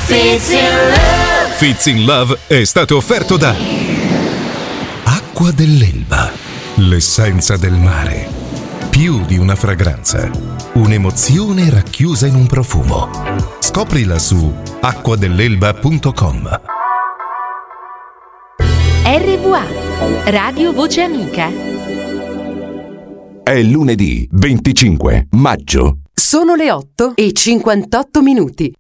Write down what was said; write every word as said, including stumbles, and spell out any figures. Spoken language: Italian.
Fits in Love. Fits in Love è stato offerto da Acqua dell'Elba, l'essenza del mare. Più di una fragranza, un'emozione racchiusa in un profumo. Scoprila su acqua dell'elba punto com. R V A, Radio Voce Amica. È lunedì venticinque maggio. Sono le otto e cinquantotto minuti.